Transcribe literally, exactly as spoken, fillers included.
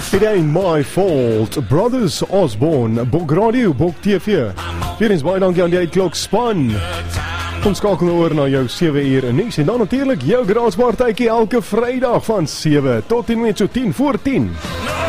It ain't my fault. Brothers Osborne, Bok Radio, Bok T V. Weer eens baie dankie aan die uitklok span. Ons skakel oor na jou sewe uur in nuus en dan natuurlik jou graadspartytjie elke Vrydag van sewe tot en met so tien voor tien.